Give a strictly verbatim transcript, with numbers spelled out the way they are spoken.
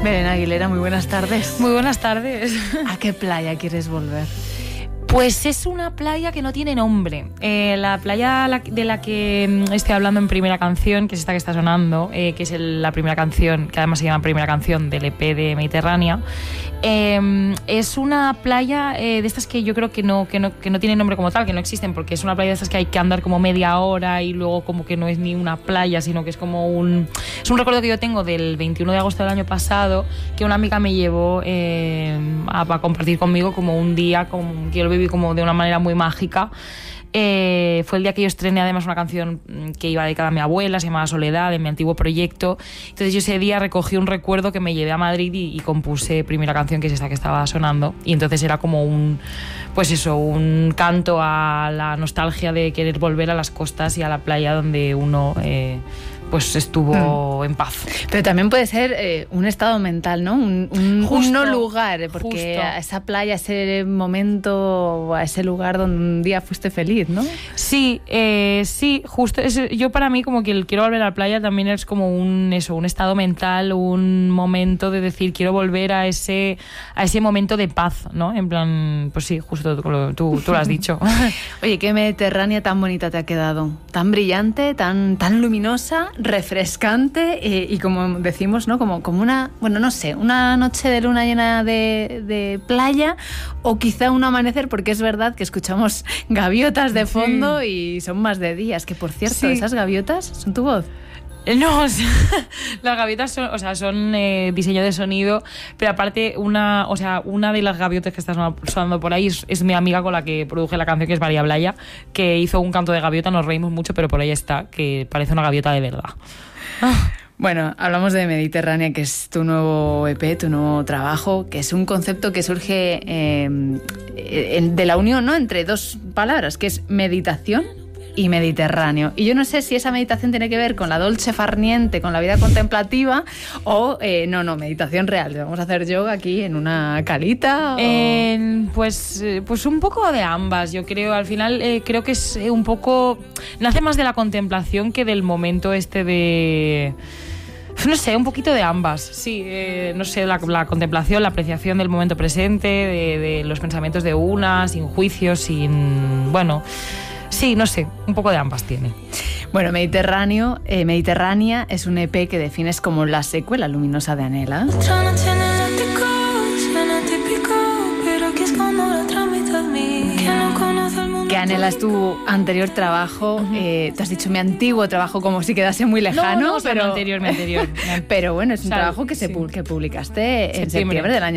Belén Aguilera, muy buenas tardes. Muy buenas tardes. ¿A qué playa quieres volver? Pues es una playa que no tiene nombre. Eh, la playa de la que estoy hablando en primera canción, que es esta que está sonando, eh, que es el, la primera canción, que además se llama primera canción del E P de Mediterránea, eh, es una playa eh, de estas que yo creo que no, que, no, que no tiene nombre como tal, que no existen, porque es una playa de estas que hay que andar como media hora y luego como que no es ni una playa, sino que es como un... Es un recuerdo que yo tengo del veintiuno de agosto del año pasado, que una amiga me llevó eh, a, a compartir conmigo como un día como, que yo lo viví como de una manera muy mágica. Eh, fue el día que yo estrené además una canción que iba dedicada a mi abuela, se llamaba Soledad, de mi antiguo proyecto. Entonces yo ese día recogí un recuerdo que me llevé a Madrid y, y compuse primera canción, que es esta que estaba sonando, y entonces era como un, pues eso, un canto a la nostalgia de querer volver a las costas y a la playa donde uno eh, pues estuvo mm. en paz. Pero también puede ser eh, un estado mental, ¿no? Un, un, justo, un no lugar, porque justo. A esa playa, a ese momento, a ese lugar donde un día fuiste feliz, ¿no? Sí, eh, sí, justo. Es, yo para mí como que el quiero volver a la playa también es como un eso, un estado mental, un momento de decir quiero volver a ese a ese momento de paz, ¿no? En plan, pues sí, justo tú, tú, tú lo has dicho. Oye, qué Mediterránea tan bonita te ha quedado, tan brillante, tan tan luminosa, refrescante eh, y como decimos, ¿no? Como, como una, bueno, no sé, una noche de luna llena de, de playa o quizá un amanecer, porque es verdad que escuchamos gaviotas de fondo sí. Y son más de días, que por cierto, sí. ¿Esas gaviotas son tu voz? No, o sea, las gaviotas son, o sea, son eh, diseño de sonido, pero aparte una, o sea, una de las gaviotas que está sonando por ahí es, es mi amiga con la que produje la canción, que es María Blaya, que hizo un canto de gaviota, nos reímos mucho, pero por ahí está, que parece una gaviota de verdad. Bueno, hablamos de Mediterránea, que es tu nuevo E P, tu nuevo trabajo, que es un concepto que surge eh, de la unión, ¿no?, entre dos palabras, que es meditación y Mediterráneo. Y yo no sé si esa meditación tiene que ver con la dolce far niente, con la vida contemplativa, o eh, no, no, meditación real. Vamos a hacer yoga aquí en una calita. O... Eh, pues, pues un poco de ambas, yo creo. Al final eh, creo que es un poco... Nace más de la contemplación que del momento este de... No sé, un poquito de ambas, sí, eh, no sé, la, la contemplación, la apreciación del momento presente, de, de los pensamientos de una, sin juicios, sin... bueno... Sí, no sé, un poco de ambas tiene. Bueno, Mediterráneo, eh, Mediterránea es un E P que defines como la secuela luminosa de Anhela. Que Anhela es tu anterior trabajo, uh-huh. eh, te has dicho mi antiguo trabajo como si quedase muy lejano. No, no, pero mi anterior, mi anterior. Pero bueno, es un o sea, trabajo que, se, sí. que publicaste en septiembre. septiembre del año